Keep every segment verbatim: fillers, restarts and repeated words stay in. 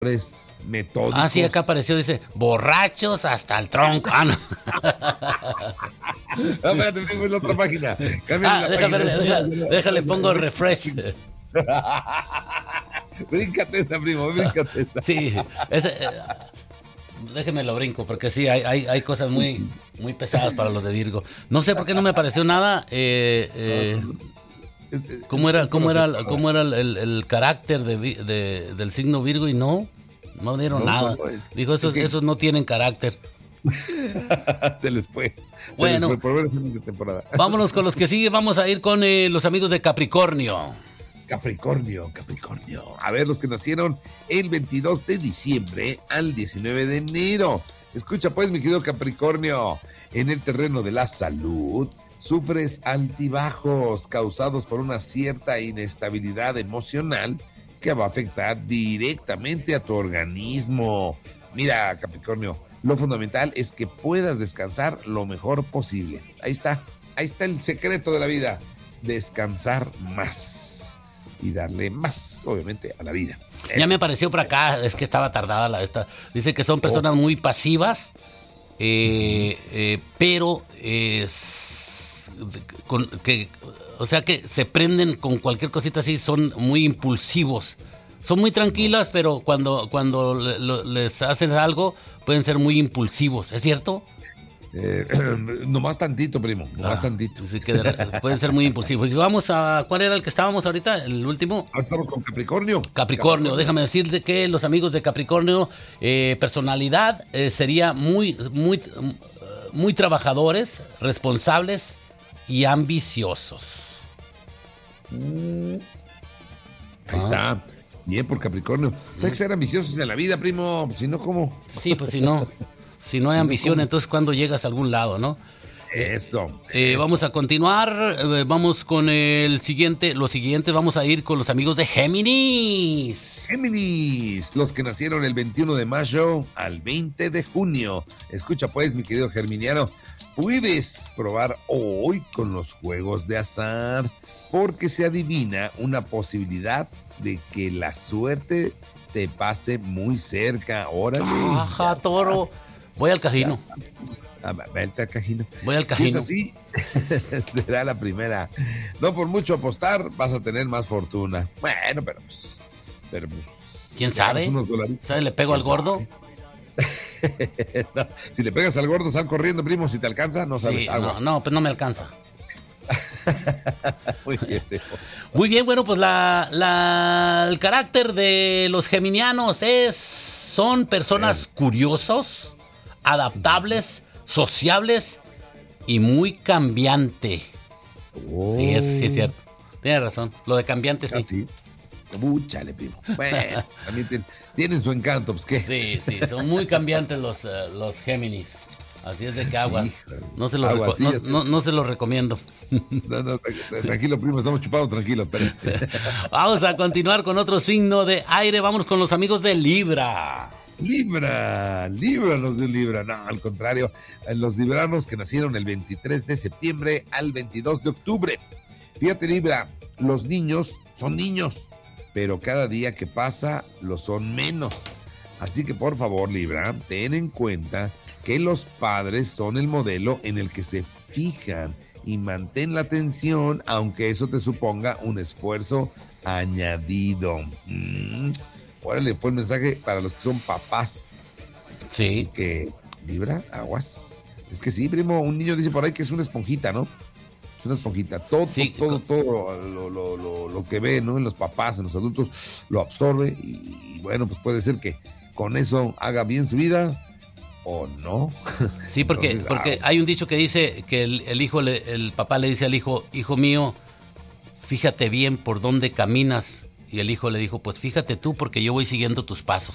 metódicos. Ah, sí, acá apareció, dice, borrachos hasta el tronco. Ah, no. No, espérate, primo, es la otra página. Cámbiale Ah, la déjame, página. déjale, déjale, pongo refresh. Bríncate esa, primo, bríncate esa. Sí, ese, eh, déjeme lo brinco, porque sí, hay, hay, hay cosas muy, muy pesadas para los de Virgo. No sé por qué no me apareció nada. Eh, eh, ¿Cómo era, cómo era, cómo era el, el, el carácter de, de, del signo Virgo? Y no, no dieron no, nada. No, es, Dijo, esos, es que... esos no tienen carácter. Se les fue. Se bueno, les fue por ver de temporada. Vámonos con los que siguen. Vamos a ir con eh, los amigos de Capricornio. Capricornio, Capricornio. A ver, los que nacieron el veintidós de diciembre al diecinueve de enero. Escucha pues, mi querido Capricornio, en el terreno de la salud, sufres altibajos causados por una cierta inestabilidad emocional que va a afectar directamente a tu organismo. Mira, Capricornio, lo fundamental es que puedas descansar lo mejor posible. Ahí está, ahí está el secreto de la vida. Descansar más y darle más, obviamente, a la vida. Eso. Ya me apareció por acá, es que estaba tardada la esta. Dice que son personas oh. muy pasivas, eh, eh, pero eh, con, que, o sea que se prenden con cualquier cosita así, son muy impulsivos. Son muy tranquilas, pero cuando, cuando le, lo, les hacen algo, pueden ser muy impulsivos. ¿Es cierto? Eh, nomás tantito, primo, nomás ah, tantito. Sí que de, pueden ser muy impulsivos. Y vamos a, ¿cuál era el que estábamos ahorita? El último. Ahora estamos con Capricornio. Capricornio. Capricornio. Déjame decirte que los amigos de Capricornio, eh, personalidad eh, sería muy, muy, muy trabajadores, responsables y ambiciosos. Mm. Ahí ah. está. Bien por Capricornio. O sea, hay que ser ambiciosos en la vida, primo. Si no, ¿cómo? Sí, pues si no. Si no hay ambición, entonces ¿cuándo llegas a algún lado, no? Eso, eh, eso. Vamos a continuar, eh, vamos con el siguiente, los siguientes vamos a ir con los amigos de Géminis. Géminis, los que nacieron el veintiuno de mayo al veinte de junio. Escucha pues, mi querido germiniano, puedes probar hoy con los juegos de azar, porque se adivina una posibilidad de que la suerte te pase muy cerca. Órale. Ajá, toro. Voy al cajino. Ah, vete al cajino. Voy al cajino. Si es así, será la primera. No por mucho apostar, vas a tener más fortuna. Bueno, pero pues... Pero, pues ¿quién sabe? ¿Sabe? ¿Le pego al gordo? No, si le pegas al gordo, sal corriendo, primo. Si te alcanza, no sabes sí, algo. No, no, pues no me alcanza. Muy bien, primo. Muy bien, bueno, pues la, la, el carácter de los geminianos es... Son personas curiosos, adaptables, sociables y muy cambiante. Oh. Sí, es, sí es cierto. Tienes razón. Lo de cambiante sí. Ah, sí. Búchale, primo. Bueno, también tienen, tienen su encanto, pues qué. Sí, sí, son muy cambiantes los, uh, los Géminis. Así es de que aguas. No se los, reco- no, no, no se los recomiendo. No, no, tranquilo, primo, estamos chupados, tranquilo. Pero... Vamos a continuar con otro signo de aire. Vámonos con los amigos de Libra. Libra, líbranos de Libra. No, al contrario, los libranos que nacieron el veintitrés de septiembre al veintidós de octubre. Fíjate, Libra, los niños son niños, pero cada día que pasa lo son menos. Así que por favor, Libra, ten en cuenta que los padres son el modelo en el que se fijan y mantén la atención, aunque eso te suponga un esfuerzo añadido. Mm. Órale, fue el mensaje para los que son papás. Sí. Así que, Libra, aguas. Es que sí, primo, un niño dice por ahí que es una esponjita, ¿no? Es una esponjita. Todo, sí, todo, con... todo lo, lo, lo, lo que ve, ¿no? En los papás, en los adultos, lo absorbe. Y, y bueno, pues puede ser que con eso haga bien su vida o no. Sí, porque, Entonces, porque ah, hay un dicho que dice que el, el hijo, le, el papá le dice al hijo, hijo mío, fíjate bien por dónde caminas. Y el hijo le dijo, pues fíjate tú porque yo voy siguiendo tus pasos.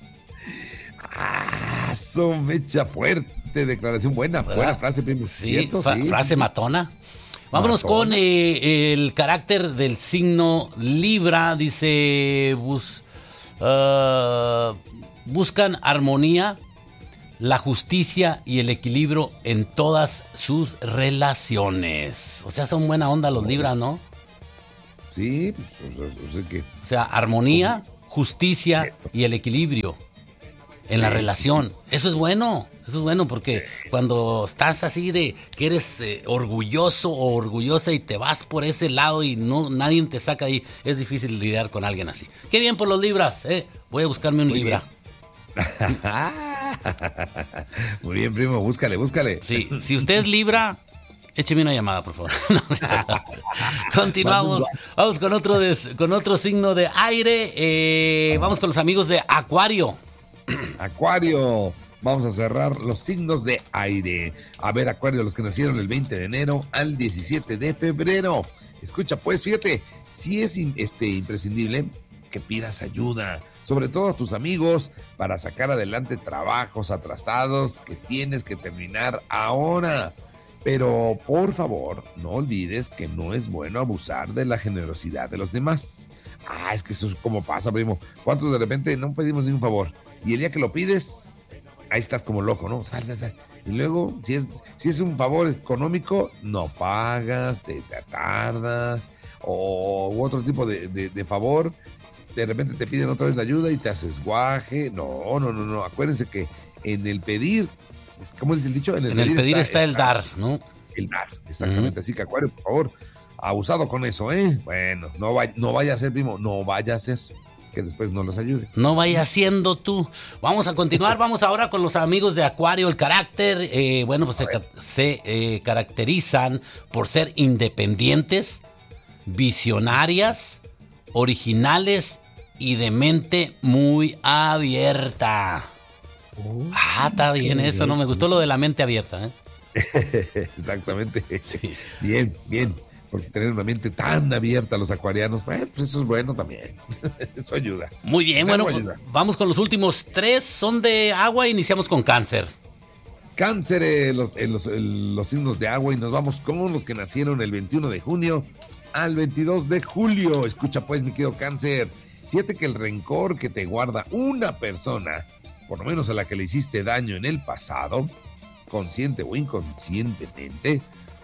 Ah, eso mecha fuerte, declaración buena, ¿verdad? Buena frase, primo. Sí, ¿cierto? Fa- sí, frase matona. Vámonos matona. Con eh, el carácter del signo Libra, dice, bus, uh, buscan armonía, la justicia y el equilibrio en todas sus relaciones. O sea, son buena onda los Libra, ¿no? Sí, pues, o sea, o sea que... O sea, armonía, justicia Eso. y el equilibrio en la Sí, relación. sí, Eso es bueno, eso es bueno porque cuando estás así de que eres eh, orgulloso o orgullosa y te vas por ese lado y no nadie te saca ahí, es difícil lidiar con alguien así. Qué bien por los libras, eh. Voy a buscarme un Muy libra. Muy bien, primo, búscale, búscale. Sí, si usted es libra, écheme una llamada, por favor. Continuamos. Vamos con otro des, con otro signo de aire. Eh, vamos con los amigos de Acuario. Acuario, vamos a cerrar los signos de aire. A ver, Acuario, los que nacieron el veinte de enero al diecisiete de febrero. Escucha, pues, fíjate, si es in- este, imprescindible que pidas ayuda, sobre todo a tus amigos, para sacar adelante trabajos atrasados que tienes que terminar ahora. Pero, por favor, no olvides que no es bueno abusar de la generosidad de los demás. Ah, es que eso es como pasa, primo. ¿Cuántos de repente no pedimos ni un favor? Y el día que lo pides, ahí estás como loco, ¿no? Sal, sal, sal. Y luego, si es, si es un favor económico, no pagas, te, te tardas, o u otro tipo de, de, de favor, de repente te piden otra vez la ayuda y te haces guaje. No, no, no, no. Acuérdense que en el pedir, ¿cómo dice el dicho? En el pedir está el dar, ¿no? El dar, exactamente. Así que, Acuario, por favor, abusado con eso, ¿eh? Bueno, no, vaya, no vaya a ser, primo, no vaya a ser que después no los ayude. No vaya siendo tú. Vamos a continuar, vamos ahora con los amigos de Acuario. El carácter, eh, bueno, pues se, ca- se eh, caracterizan por ser independientes, visionarias, originales y de mente muy abierta. Ah, está bien eso, ¿no? Me gustó lo de la mente abierta, ¿eh? Exactamente. Sí. Bien, bien. Porque tener una mente tan abierta a los acuarianos, bueno, pues eso es bueno también. Eso ayuda. Muy bien, bueno, Agua pues ayuda. vamos con los últimos tres. Son de agua. Iniciamos con Cáncer. Cáncer, eh, los, eh, los, eh, los signos de agua, y nos vamos con los que nacieron el veintiuno de junio al veintidós de julio. Escucha pues, mi querido Cáncer, fíjate que el rencor que te guarda una persona, por lo menos a la que le hiciste daño en el pasado, consciente o inconscientemente,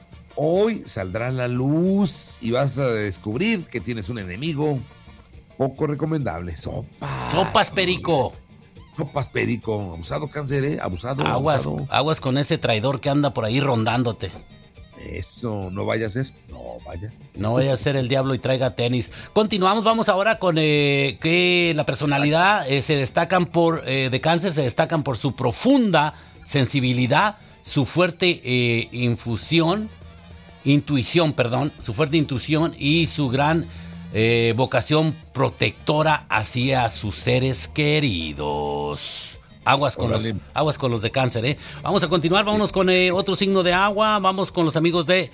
hoy saldrá a la luz y vas a descubrir que tienes un enemigo poco recomendable. Sopas. Sopas, Perico. Sopas, Perico. Abusado, Cáncer, ¿eh? Abusado. Aguas, abusado. aguas con ese traidor que anda por ahí rondándote. Eso, no vaya a ser. No vaya. No vaya a ser el diablo y traiga tenis. Continuamos, vamos ahora con eh, que la personalidad eh, se destacan por, eh, de Cáncer, se destacan por su profunda sensibilidad, su fuerte eh, infusión, intuición, perdón, su fuerte intuición y su gran eh, vocación protectora hacia sus seres queridos. Aguas con, los, aguas con los de Cáncer, ¿eh? Vamos a continuar, vámonos con eh, otro signo de agua, vamos con los amigos de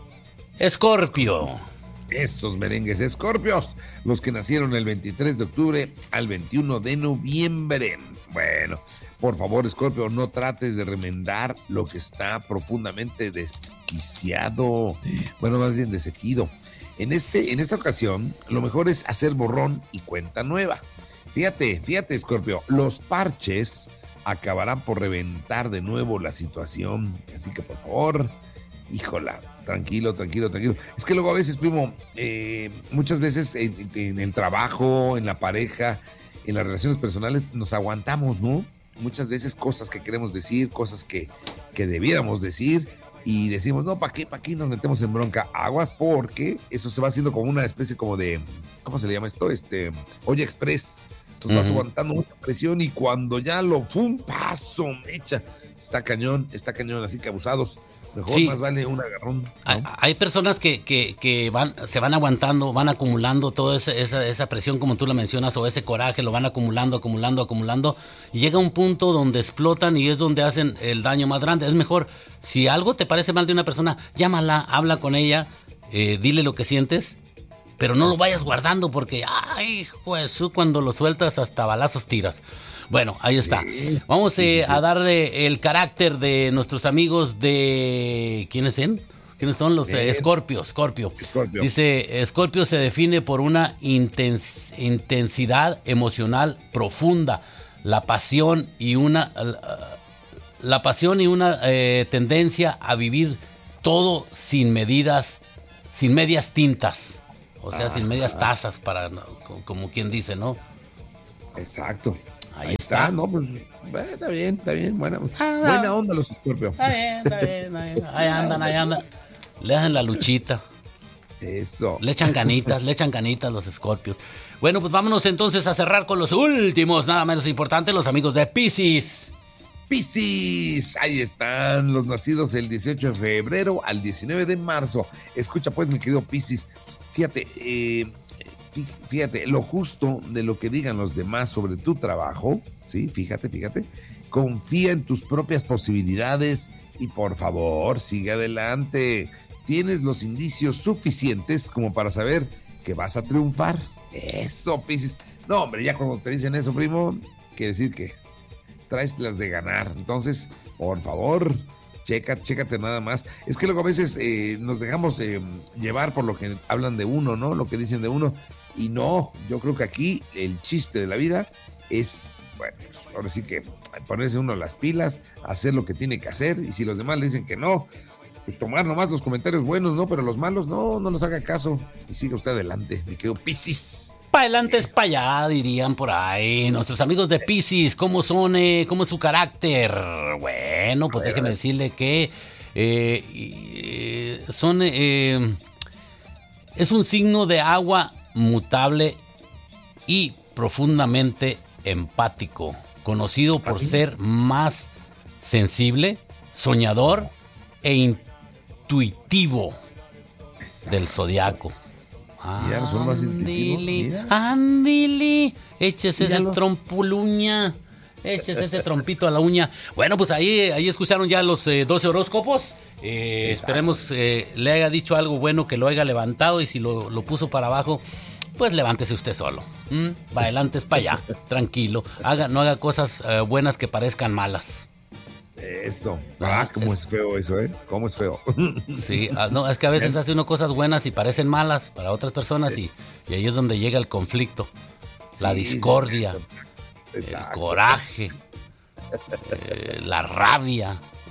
Escorpio. Esos merengues escorpios, los que nacieron el veintitrés de octubre al veintiuno de noviembre. Bueno, por favor, Escorpio, no trates de remendar lo que está profundamente desquiciado, bueno, más bien desequido. En, este, en esta ocasión, lo mejor es hacer borrón y cuenta nueva. Fíjate, fíjate, Escorpio, los parches acabarán por reventar de nuevo la situación. Así que, por favor, híjola, tranquilo, tranquilo, tranquilo. Es que luego a veces, primo, eh, muchas veces en, en el trabajo, en la pareja, en las relaciones personales, nos aguantamos, ¿no? Muchas veces cosas que queremos decir, cosas que, que debiéramos decir, y decimos, no, ¿para qué? ¿Para qué nos metemos en bronca? Aguas, porque eso se va haciendo como una especie como de, ¿cómo se le llama esto? Este, olla express. Entonces uh-huh. vas aguantando mucha presión y cuando ya lo, ¡pum! Paso, mecha. Está cañón, está cañón, así que abusados. Mejor sí. Más vale un agarrón, ¿no? Hay, hay personas que, que, que van, se van aguantando, van acumulando toda esa, esa, esa presión, como tú la mencionas, o ese coraje, lo van acumulando, acumulando, acumulando, y llega un punto donde explotan y es donde hacen el daño más grande. Es mejor, si algo te parece mal de una persona, llámala, habla con ella, eh, dile lo que sientes, pero no lo vayas guardando porque, ay, Jesús, cuando lo sueltas hasta balazos tiras. Bueno, ahí está. Vamos eh, a darle el carácter de nuestros amigos de... ¿Quiénes son? ¿Quiénes son los eh, Escorpio? Scorpio. Scorpio. Dice, Escorpio se define por una intens- intensidad emocional profunda, la pasión y una... La, la pasión y una eh, tendencia a vivir todo sin medidas, sin medias tintas. O sea, ah, sin medias tazas, para, como quien dice, ¿no? Exacto. Ahí, Ahí está. está. No, pues eh, está bien, está bien. Buena, Ah, buena onda los Scorpio. Está bien, está bien, está bien. Ahí andan, ahí andan. Le hacen la luchita. Eso. Le echan ganitas, le echan ganitas los Scorpios. Bueno, pues vámonos entonces a cerrar con los últimos, nada menos importantes, los amigos de Piscis. Piscis, ahí están los nacidos el dieciocho de febrero al diecinueve de marzo. Escucha pues, mi querido Piscis, fíjate, eh, fíjate, lo justo de lo que digan los demás sobre tu trabajo, sí, fíjate, fíjate, confía en tus propias posibilidades y por favor, sigue adelante. Tienes los indicios suficientes como para saber que vas a triunfar. Eso, Piscis. No, hombre, ya cuando te dicen eso, primo, quiere decir que traes las de ganar. Entonces, por favor, checa, chécate nada más. Es que luego a veces eh, nos dejamos eh, llevar por lo que hablan de uno, ¿no? Lo que dicen de uno. Y no, yo creo que aquí el chiste de la vida es, bueno, ahora sí que ponerse uno las pilas, hacer lo que tiene que hacer. Y si los demás le dicen que no, pues tomar nomás los comentarios buenos, ¿no? Pero los malos, no, no nos haga caso. Y siga usted adelante, mi querido Piscis. Pa' adelante es pa' allá, dirían por ahí. Nuestros amigos de Piscis, ¿cómo son? Eh, ¿Cómo es su carácter? Bueno, pues déjeme decirle que eh, eh, son... Eh, es un signo de agua mutable y profundamente empático, conocido por ser más sensible, soñador e intuitivo del zodiaco. Ya son más intuitivos. Ándile, échese ese trompuluña, échese ese trompito a la uña. Bueno, pues ahí, ahí escucharon ya los eh, doce horóscopos. Eh, esperemos eh, le haya dicho algo bueno, que lo haya levantado, y si lo, lo puso para abajo, pues levántese usted solo. ¿Mm? Va adelante, es para allá, tranquilo. Haga, no haga cosas eh, buenas que parezcan malas. Eso. Ah, cómo es, es feo eso, ¿eh? Cómo es feo. Sí, no, es que a veces hace uno cosas buenas y parecen malas para otras personas, y, y ahí es donde llega el conflicto, sí, la discordia, exacto, exacto, el coraje, eh, la rabia.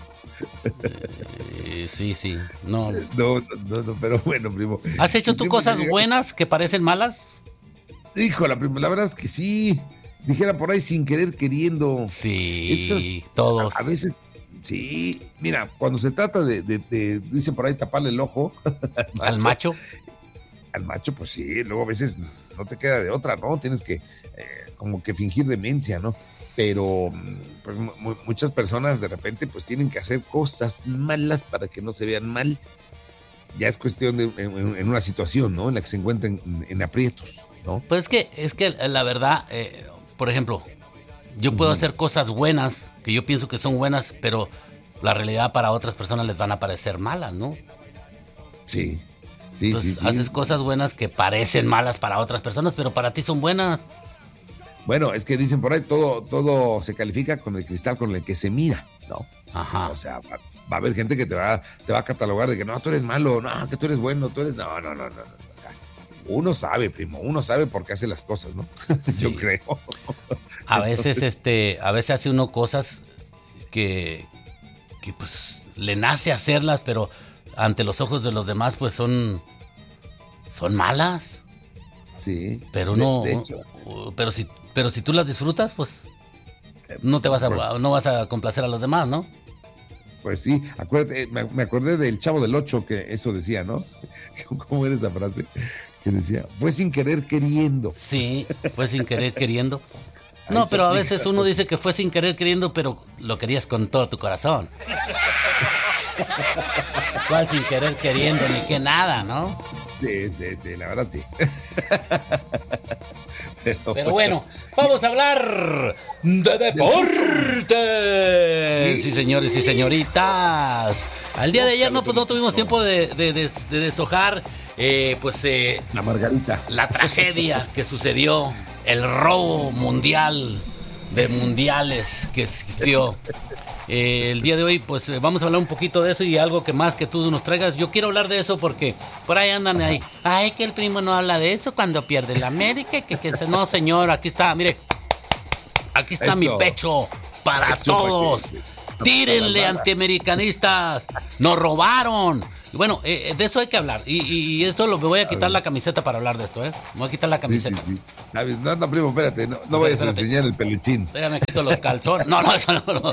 Eh, sí, sí, no. No, no, no, pero bueno, primo. ¿Has hecho tú cosas llega... buenas que parecen malas? Híjole, primo, la verdad es que sí. Dijera por ahí sin querer queriendo. Sí, Esas, todos. A, a veces, sí. Mira, cuando se trata de, de, de, dice por ahí, taparle el ojo. ¿Al macho? Al macho, pues sí. Luego a veces no te queda de otra, ¿no? Tienes que, eh, como que fingir demencia, ¿no? Pero pues, m- muchas personas de repente pues tienen que hacer cosas malas para que no se vean mal. Ya es cuestión de en, en una situación, ¿no? En la que se encuentran en, en aprietos, ¿no? Pues es que, es que la verdad... Eh... Por ejemplo, yo puedo hacer cosas buenas, que yo pienso que son buenas, pero la realidad para otras personas les van a parecer malas, ¿no? Sí, sí, Entonces, sí, sí. haces cosas buenas que parecen malas para otras personas, pero para ti son buenas. Bueno, es que dicen por ahí, todo, todo se califica con el cristal con el que se mira, ¿no? Ajá. O sea, va, va a haber gente que te va, te va a catalogar de que no, tú eres malo, no, que tú eres bueno, tú eres... No, no, no, no, no. Uno sabe, primo, uno sabe por qué hace las cosas, ¿no? Sí. Yo creo. A veces, este, a veces hace uno cosas que, que pues le nace hacerlas, pero ante los ojos de los demás, pues son, son malas. Sí. Pero no, de, de hecho. pero si, pero si tú las disfrutas, pues no te vas a, no vas a complacer a los demás, ¿no? Pues sí, acuérdate, me, me acordé del Chavo del Ocho que eso decía, ¿no? ¿Cómo era esa frase? Que decía, fue sin querer queriendo. Sí, fue sin querer queriendo. No, pero a veces uno dice que fue sin querer queriendo, pero lo querías con todo tu corazón. ¿Cuál sin querer queriendo? Ni que nada, ¿no? Sí, sí, sí, la verdad sí. Pero, pero bueno, vamos a hablar de deporte. Sí, señores y señoritas. Al día de ayer no, pues, no tuvimos tiempo de, de, de, de deshojar eh, pues eh, la Margarita. La tragedia que sucedió, el robo mundial de mundiales que existió. Eh, el día de hoy, pues vamos a hablar un poquito de eso y algo que más que tú nos traigas. Yo quiero hablar de eso porque por ahí andan ahí. Ay, que el primo no habla de eso cuando pierde la América. Que, que no, señor, aquí está, mire. Aquí está eso. Mi pecho para pecho todos. Para Tírenle, antiamericanistas. Nos robaron. Bueno, eh, de eso hay que hablar. Y, y, y esto lo, me voy a quitar la camiseta para hablar de esto, ¿eh? Me voy a quitar la camiseta. Sí, sí, sí. No, no, primo, espérate. No, no vayas a enseñar el peluchín. Ya me quito los calzones. No, no, eso no. No,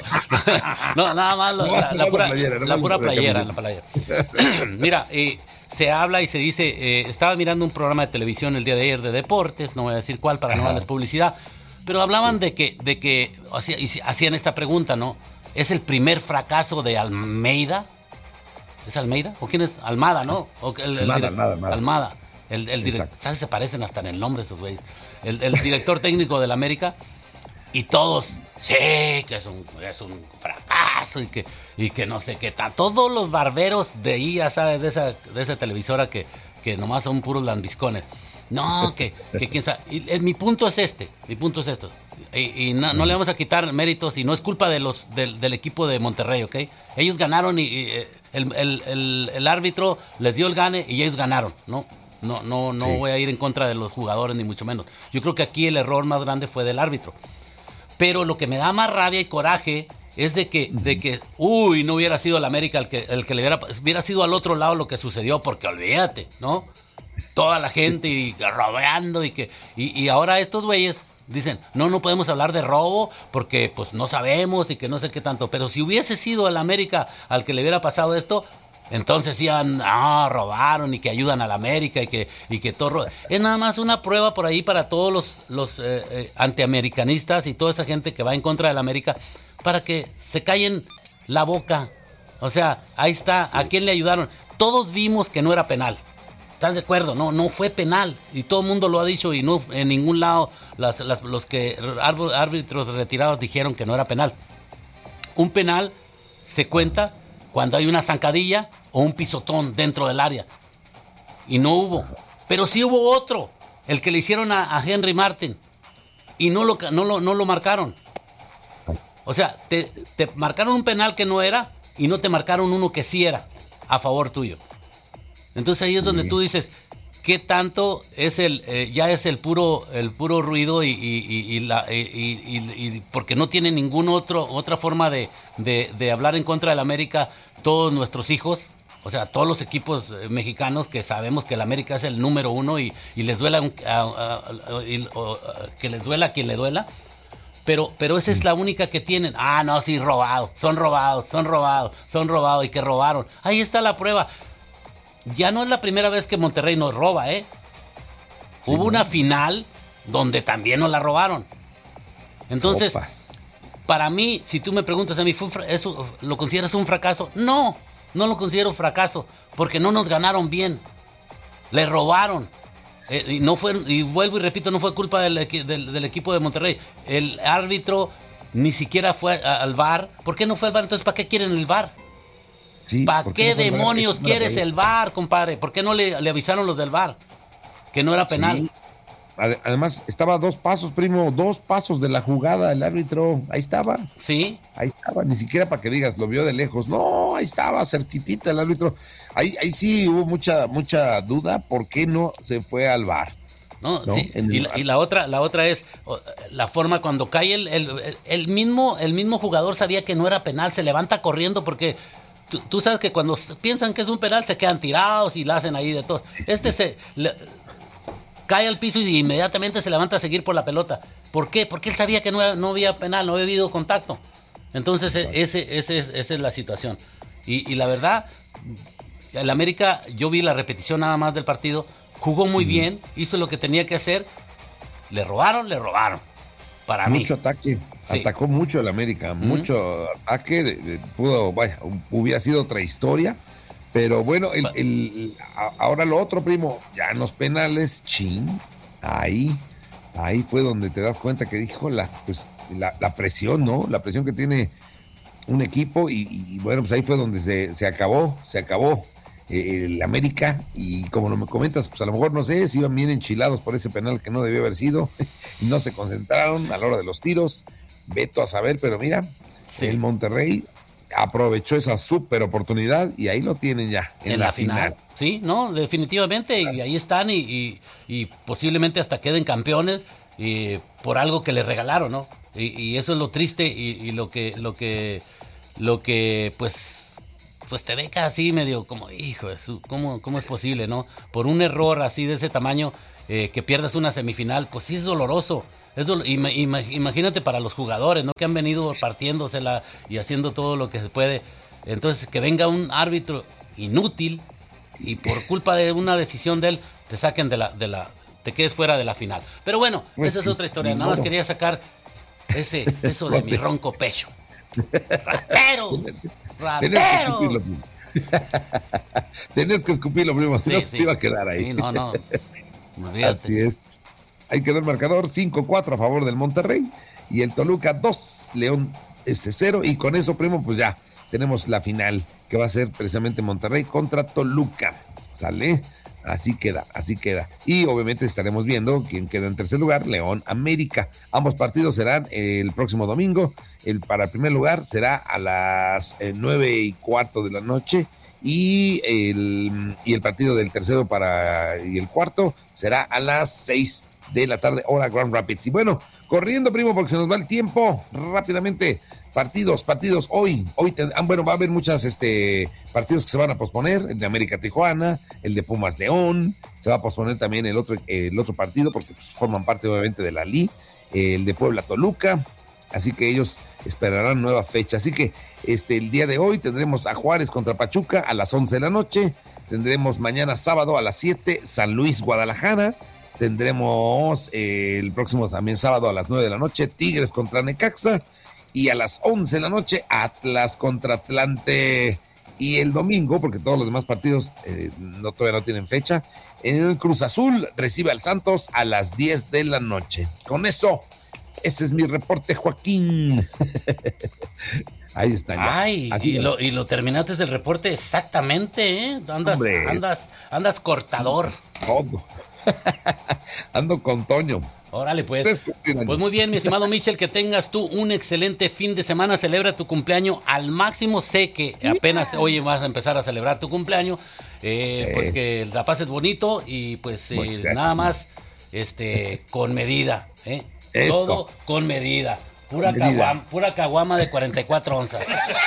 no nada más lo, no, la, la, pura, playera, no la pura playera. La playera. Mira, eh, se habla y se dice... Eh, estaba mirando un programa de televisión el día de ayer de deportes, no voy a decir cuál para no darles publicidad, pero hablaban de que, de que hacían esta pregunta, ¿no? ¿Es el primer fracaso de Almeida? ¿Es Almeida? ¿O quién es? Almada, ¿no? O el, el, Almada, el, Almada, Almada. Almada. El, el direct, ¿sabes? Se parecen hasta en el nombre esos güeyes. El, el director técnico del América. Y todos, sí, que es un, es un fracaso y que, y que no sé qué tal. Todos los barberos de ahí, ya sabes, de esa, de esa televisora que, que nomás son puros lambiscones. No, que, que quién sabe. Y, el, mi punto es este, mi punto es esto. Y, y no, no le vamos a quitar méritos y no es culpa de los del, del equipo de Monterrey, ¿ok? Ellos ganaron y, y el, el, el, el árbitro les dio el gane y ellos ganaron, ¿no? No, no, no sí. voy a ir en contra de los jugadores ni mucho menos. Yo creo que aquí el error más grande fue del árbitro. Pero lo que me da más rabia y coraje es de que, uh-huh. de que uy, no hubiera sido el América el que, el que le hubiera, hubiera sido al otro lado lo que sucedió, porque olvídate, ¿no? Toda la gente y robeando y que y, y ahora estos güeyes dicen, no, no podemos hablar de robo porque pues no sabemos y que no sé qué tanto. Pero si hubiese sido el América al que le hubiera pasado esto, entonces iban, ah, robaron y que ayudan a la América y que, y que todo... Ro... Es nada más una prueba por ahí para todos los, los eh, eh, antiamericanistas y toda esa gente que va en contra de la América para que se callen la boca. O sea, ahí está, sí. ¿A quién le ayudaron? Todos vimos que no era penal. ¿Estás de acuerdo? No, no fue penal. Y todo el mundo lo ha dicho y no en ningún lado las, las, los que árbitros retirados dijeron que no era penal. Un penal se cuenta cuando hay una zancadilla o un pisotón dentro del área. Y no hubo. Pero sí hubo otro, el que le hicieron a, a Henry Martin. Y no lo, no, lo, no lo marcaron. O sea, te, te marcaron un penal que no era y no te marcaron uno que sí era a favor tuyo. Entonces ahí sí. es donde tú dices, ¿qué tanto es el eh, ya es el puro el puro ruido y, y, y, y la y, y, y porque no tiene ningún otro otra forma de, de, de hablar en contra del América todos nuestros hijos, o sea, todos los equipos mexicanos que sabemos que el América es el número uno y, y les duela un, a, a, a, y, o, a, que les duela a quien le duela, pero pero esa es la única que tienen. Ah, no, sí, robados, son robados, son robados, son robados y que robaron. Ahí está la prueba. Ya no es la primera vez que Monterrey nos roba, ¿eh? Sí, Hubo ¿no? una final donde también nos la robaron. Entonces, Sopas. Para mí, si tú me preguntas a mí, ¿fue fra- eso, ¿lo consideras un fracaso? No, no lo considero fracaso, porque no nos ganaron bien. Le robaron. Eh, y, no fue, y vuelvo y repito, no fue culpa del, del, del equipo de Monterrey. El árbitro ni siquiera fue a, al V A R. ¿Por qué no fue al V A R? Entonces, ¿para qué quieren el V A R? Sí, ¿para qué, qué no demonios no quieres el V A R, compadre? ¿Por qué no le, le avisaron los del V A R? Que no era penal. Sí. Además, estaba a dos pasos, primo, dos pasos de la jugada el árbitro. Ahí estaba. Sí. Ahí estaba, ni siquiera para que digas, lo vio de lejos. No, ahí estaba, cerquitita el árbitro. Ahí, ahí sí hubo mucha, mucha duda. ¿Por qué no se fue al V A R? No, ¿no? Sí. Y, la, y la otra, la otra es la forma cuando cae el, el, el mismo, el mismo jugador sabía que no era penal, se levanta corriendo porque tú, tú sabes que cuando piensan que es un penal se quedan tirados y la hacen ahí de todo. Este se le, cae al piso y inmediatamente se levanta a seguir por la pelota. ¿Por qué? Porque él sabía que no, no había penal, no había habido contacto. Entonces ese, ese, esa es la situación. Y, y la verdad, el América, yo vi la repetición nada más del partido, jugó muy uh-huh. bien, hizo lo que tenía que hacer, le robaron, le robaron. Para mucho mí. Mucho ataque, sí. Atacó mucho el América, uh-huh. mucho ataque, de, de, pudo, vaya, hubiera sido otra historia. Pero bueno, el, el, ahora lo otro, primo, ya en los penales, chin, ahí, ahí fue donde te das cuenta que dijo la, pues, la, la presión, ¿no? La presión que tiene un equipo y, y bueno, pues ahí fue donde se, se acabó, se acabó eh, el América y como lo me comentas, pues a lo mejor, no sé, si iban bien enchilados por ese penal que no debió haber sido, y no se concentraron a la hora de los tiros, veto a saber, pero mira, sí. El Monterrey aprovechó esa súper oportunidad y ahí lo tienen ya en, en la, la final. final. Sí, no, definitivamente, y ahí están y, y, y posiblemente hasta queden campeones y por algo que les regalaron, ¿no? Y, y eso es lo triste y, y lo que lo que lo que pues pues te deja así medio como, hijo, ¿cómo, cómo es posible, no? Por un error así de ese tamaño, eh, que pierdas una semifinal, pues sí es doloroso. Es dolo- ima- ima- imagínate para los jugadores, ¿no? Que han venido partiéndosela y haciendo todo lo que se puede. Entonces, que venga un árbitro inútil y por culpa de una decisión de él, te saquen de la, de la, te quedes fuera de la final. Pero bueno, Pues esa sí, es otra historia. ni Nada más modo. quería sacar ese, eso de mi ronco pecho. ¡Ratero! Tenías que escupirlo, ¡Ratero! primo. Tenías que escupirlo, primo. Si Sí, no, se sí. te iba a quedar ahí. Sí, no, no. Olvídate. Así es. Ahí quedó el marcador, cinco cuatro a favor del Monterrey. Y el Toluca dos, León este cero. Y con eso, primo, pues ya tenemos la final, que va a ser precisamente Monterrey contra Toluca. ¿Sale? Así queda, así queda. Y obviamente estaremos viendo quién queda en tercer lugar, León América. Ambos partidos serán el próximo domingo. El para el primer lugar será a las eh, nueve y cuarto de la noche. Y el, y el partido del tercero para y el cuarto será a las seis de la tarde, hora Grand Rapids. Y bueno, corriendo, primo, porque se nos va el tiempo rápidamente. Partidos, partidos, hoy, hoy, te, ah, bueno, va a haber muchas, este, partidos que se van a posponer, el de América Tijuana, el de Pumas León, se va a posponer también el otro, el otro partido, porque pues, forman parte obviamente de la L I, el de Puebla Toluca, así que ellos esperarán nueva fecha. Así que este, el día de hoy tendremos a Juárez contra Pachuca a las once de la noche, tendremos mañana sábado a las siete, San Luis Guadalajara, tendremos eh, el próximo también sábado a las nueve de la noche, Tigres contra Necaxa, y a las once de la noche, Atlas contra Atlante. Y el domingo, porque todos los demás partidos eh, no, todavía no tienen fecha, en el Cruz Azul recibe al Santos a las diez de la noche. Con eso, ese es mi reporte, Joaquín. Ahí está ya. Ay, Así y es. lo, y lo terminaste el reporte exactamente, ¿eh? Andas, Hombre, andas, andas cortador. Todo. Ando con Toño. Órale, pues. Ustedes continúen. Pues muy bien, mi estimado Michel, que tengas tú un excelente fin de semana. Celebra tu cumpleaños al máximo. Sé que apenas hoy vas a empezar a celebrar tu cumpleaños. Eh, Eh. Pues que la pases bonito y pues eh, Muchas gracias. nada más este, con medida. ¿eh? Eso. Todo con medida. Pura, Medida. caguama, pura caguama de cuarenta y cuatro onzas.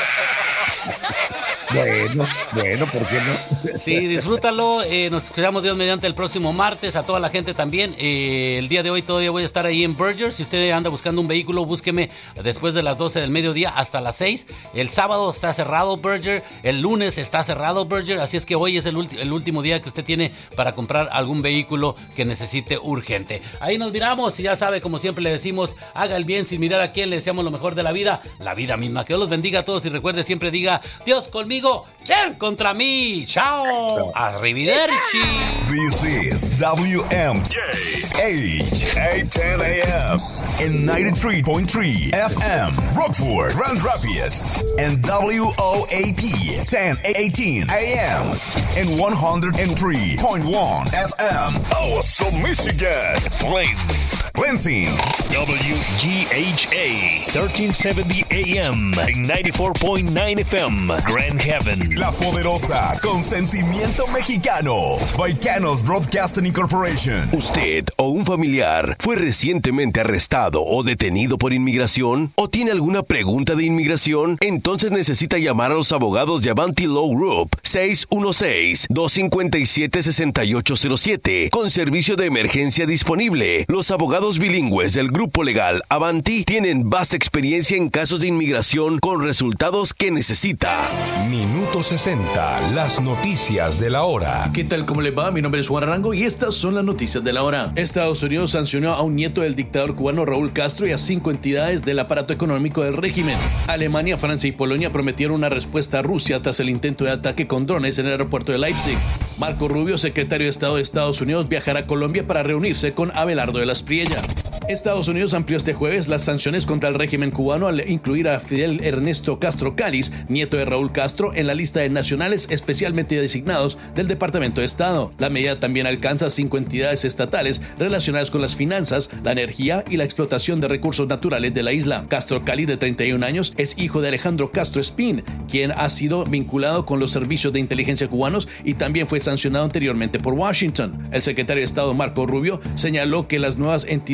Bueno, bueno, ¿por qué no? Sí, disfrútalo. Eh, nos escuchamos Dios mediante el próximo martes. A toda la gente también. Eh, el día de hoy todavía voy a estar ahí en Berger. Si usted anda buscando un vehículo, búsqueme después de las doce del mediodía hasta las seis. El sábado está cerrado Berger. El lunes está cerrado Berger. Así es que hoy es el, ulti- el último día que usted tiene para comprar algún vehículo que necesite urgente. Ahí nos miramos. Y ya sabe, como siempre le decimos, haga el bien sin mirar a quién. Le deseamos lo mejor de la vida. La vida misma. Que Dios los bendiga a todos. Y recuerde, siempre diga, Dios conmigo, ¿quién contra mí? ¡Chao! ¡Arrivederci! This is W M K H eight ten A M and ninety-three point three F M Rockford, Grand Rapids, and W O A P ten eighteen A M and one hundred three point one F M Awesome Michigan, Flint, Lansing, W G H A thirteen seventy A M and ninety-four point nine F M Grand Haven. La Poderosa, con sentimiento mexicano, Baicanos Broadcasting Incorporation. ¿Usted o un familiar fue recientemente arrestado o detenido por inmigración? ¿O tiene alguna pregunta de inmigración? Entonces necesita llamar a los abogados de Avanti Law Group seis uno seis, dos cinco siete, seis ocho cero siete con servicio de emergencia disponible. Los abogados bilingües del grupo legal Avanti tienen vasta experiencia en casos de inmigración con resultados que necesita. Minuto sesenta, las noticias de la hora. ¿Qué tal? ¿Cómo les va? Mi nombre es Juan Arango y estas son las noticias de la hora. Estados Unidos sancionó a un nieto del dictador cubano Raúl Castro y a cinco entidades del aparato económico del régimen. Alemania, Francia y Polonia prometieron una respuesta a Rusia tras el intento de ataque con drones en el aeropuerto de Leipzig. Marco Rubio, secretario de Estado de Estados Unidos, viajará a Colombia para reunirse con Abelardo de la Espriella. Estados Unidos amplió este jueves las sanciones contra el régimen cubano al incluir a Fidel Ernesto Castro Cáliz, nieto de Raúl Castro, en la lista de nacionales especialmente designados del Departamento de Estado. La medida también alcanza cinco entidades estatales relacionadas con las finanzas, la energía y la explotación de recursos naturales de la isla. Castro Cáliz, de treinta y un años, es hijo de Alejandro Castro Espín, quien ha sido vinculado con los servicios de inteligencia cubanos y también fue sancionado anteriormente por Washington. El secretario de Estado Marco Rubio señaló que las nuevas entidades sancionadas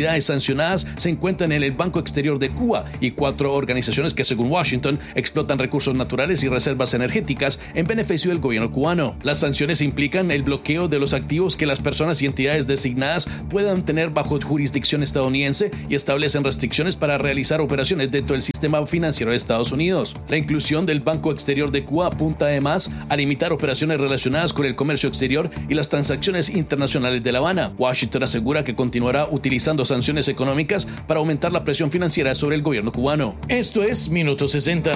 sancionadas se encuentran en el Banco Exterior de Cuba y cuatro organizaciones que, según Washington, explotan recursos naturales y reservas energéticas en beneficio del gobierno cubano. Las sanciones implican el bloqueo de los activos que las personas y entidades designadas puedan tener bajo jurisdicción estadounidense y establecen restricciones para realizar operaciones dentro del sistema financiero de Estados Unidos. La inclusión del Banco Exterior de Cuba apunta además a limitar operaciones relacionadas con el comercio exterior y las transacciones internacionales de La Habana. Washington asegura que continuará utilizando sanciones económicas para aumentar la presión financiera sobre el gobierno cubano. Esto es Minuto sesenta.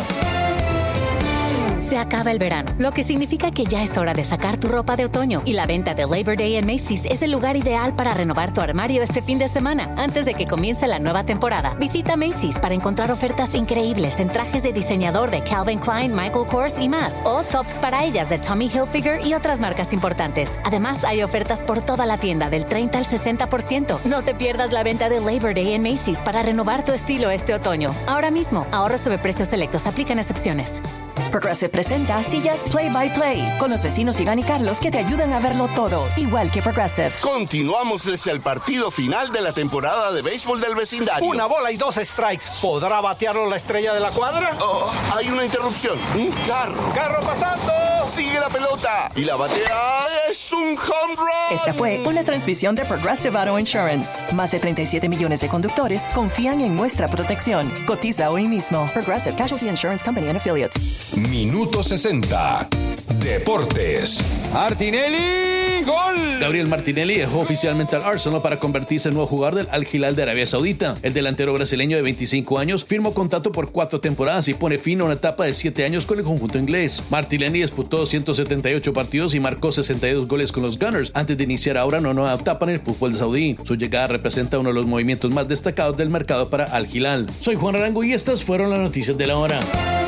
Se acaba el verano, lo que significa que ya es hora de sacar tu ropa de otoño, y la venta de Labor Day en Macy's es el lugar ideal para renovar tu armario este fin de semana. Antes de que comience la nueva temporada, visita Macy's para encontrar ofertas increíbles en trajes de diseñador de Calvin Klein, Michael Kors y más, o tops para ellas de Tommy Hilfiger y otras marcas importantes. Además, hay ofertas por toda la tienda del treinta al sesenta por ciento. No te pierdas la venta de Labor Day en Macy's para renovar tu estilo este otoño. Ahora mismo, ahorros sobre precios selectos, aplican excepciones. Progressive presenta Sillas Play by Play con los vecinos Iván y Carlos que te ayudan a verlo todo, igual que Progressive. Continuamos desde el partido final de la temporada de béisbol del vecindario. Una bola y dos strikes. ¿Podrá batearlo la estrella de la cuadra? Oh, hay una interrupción. Un carro. ¡Carro pasando! Sigue la pelota. Y la batea es un home run. Esta fue una transmisión de Progressive Auto Insurance. Más de treinta y siete millones de conductores confían en nuestra protección. Cotiza hoy mismo. Progressive Casualty Insurance Company and Affiliates. Minuto sesenta. Deportes. Martinelli, gol. Gabriel Martinelli dejó oficialmente al Arsenal para convertirse en nuevo jugador del Al Hilal de Arabia Saudita. El delantero brasileño de veinticinco años firmó contrato por cuatro temporadas y pone fin a una etapa de siete años con el conjunto inglés. Martinelli disputó ciento setenta y ocho partidos y marcó sesenta y dos goles con los Gunners antes de iniciar ahora una nueva etapa en el fútbol saudí. Su llegada representa uno de los movimientos más destacados del mercado para Al Hilal. Soy Juan Arango y estas fueron las noticias de la hora.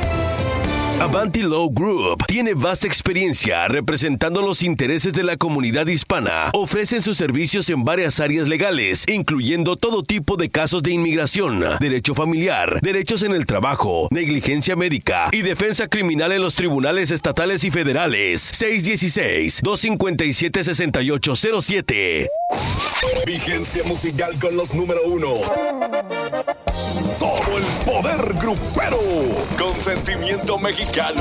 Avanti Law Group tiene vasta experiencia representando los intereses de la comunidad hispana. Ofrecen sus servicios en varias áreas legales, incluyendo todo tipo de casos de inmigración, derecho familiar, derechos en el trabajo, negligencia médica y defensa criminal en los tribunales estatales y federales. seis uno seis, dos cinco siete, seis ocho cero siete. Vigencia musical con los número uno. Todo el poder grupero con sentimiento mexicano.